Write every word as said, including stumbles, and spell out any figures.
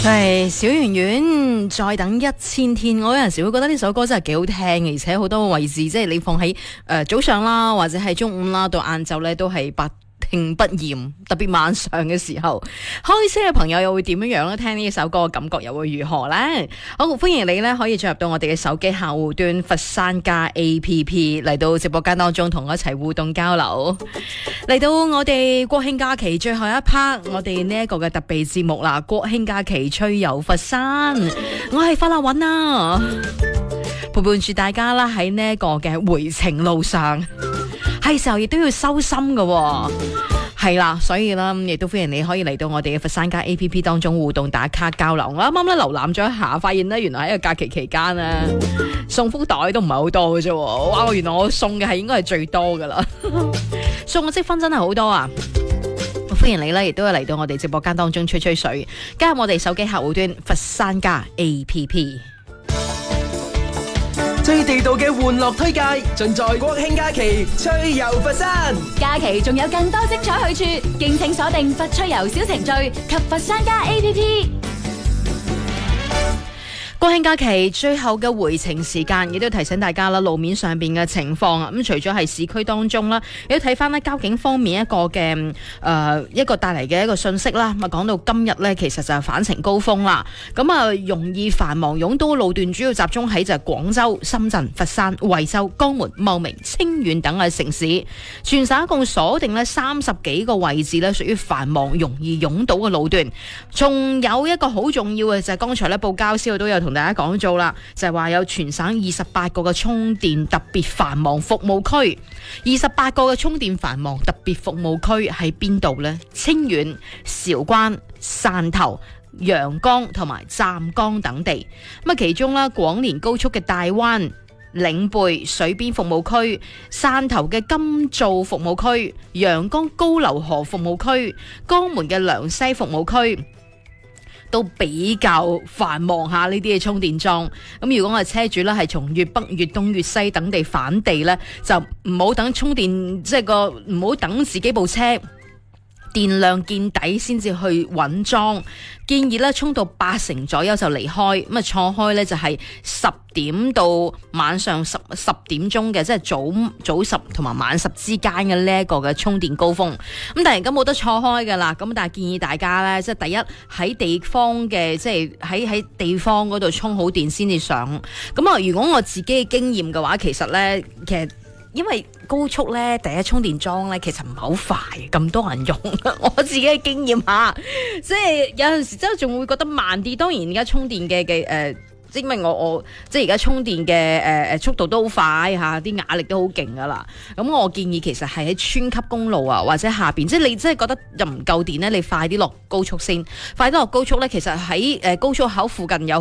係小圓圓再等一千天，我有陣時會覺得呢首歌真係幾好聽嘅，而且好多位置即係你放喺誒、呃、早上啦，或者係中午啦，到晏晝咧都係百聽不厭，特別晚上嘅時候，開車嘅朋友又會點樣樣咧？聽呢首歌嘅感覺又會如何呢？好，歡迎你呢可以進入到我哋嘅手機客戶端佛山家 A P P 嚟到直播間當中，同我一齊互動交流。嚟到我哋國慶假期最後一 part， 我哋呢一個嘅特備節目啦，國慶假期趣遊佛山，我係法立韻啊，陪伴住大家啦喺呢一個嘅回程路上。係時候亦都要收心嘅、哦，係啦，所以啦，亦都歡迎你可以嚟到我哋嘅佛山家 A P P 當中互動打卡交流。我啱啱咧瀏覽咗一下，發現咧原來喺個假期期間咧送福袋都唔係好多嘅啫。哇，原來我送嘅係應該係最多噶啦，送嘅積分真係好多啊！歡迎你咧，亦都係嚟到我哋直播間當中吹吹水，加入我哋手機客戶端佛山家 A P P。 最地道嘅玩樂推介，盡在國慶假期趣遊佛山。 假期仲有更多精彩去處，敬請鎖定佛趣遊小程序及佛山家 A P P。 國慶假期最後嘅回程時間，亦都提醒大家啦，路面上邊嘅情況啊。咁除咗係市區當中啦，亦都睇翻咧交警方面一個嘅誒、呃、一個帶嚟嘅一個信息啦。咁啊講到今日咧，其實就係返程高峰啦。咁啊容易繁忙擁堵嘅路段，主要集中喺就係廣州、深圳、佛山、惠州、江門、茂名、清遠等嘅城市。全省一共鎖定咧三十幾個位置咧，屬於繁忙、容易擁堵嘅路段。仲有一個好重要嘅就係剛才咧報交銷都有同大家講咗啦，就係話有全省二十八個嘅充電特別繁忙服務區，二十八個嘅充電繁忙特別服務區喺邊度呢？清遠、韶關、汕頭、陽江同埋湛江等地。咁啊，其中啦，廣連高速嘅大灣、領貝水邊服務區、汕頭嘅金灶服務區、陽江高流河服務區、江門嘅良西服務區。都比較繁忙下呢啲嘅充電樁，咁如果我哋車主咧係從粵北、粵東、粵西等地返地咧，就唔好等充電，即係個唔好等自己部車電量見底先至去揾裝，建議咧充到八成左右就離開。咁啊錯開咧就係十點到晚上十十點鐘嘅，即係早早十同埋晚十之間嘅呢一個嘅充電高峰。咁突然間冇得錯開噶啦，咁但係建議大家咧，即係第一喺地方嘅，即係喺喺地方嗰度充好電先至上。咁啊，如果我自己嘅經驗嘅話，其實咧，其實因為高速咧，第一充電樁咧，其實唔係好快，咁多人用。我自己嘅經驗下，即係有陣時真係仲會覺得慢啲。當然而家充電嘅嘅誒，即係因為我我即係而家充電嘅誒誒速度都好快嚇，啲壓力都好勁噶啦。咁我建議其實係喺村級公路啊，或者下邊，即係你真係覺得又唔夠電咧，你快啲落高速先，快啲落高速咧。其實喺誒高速口附近有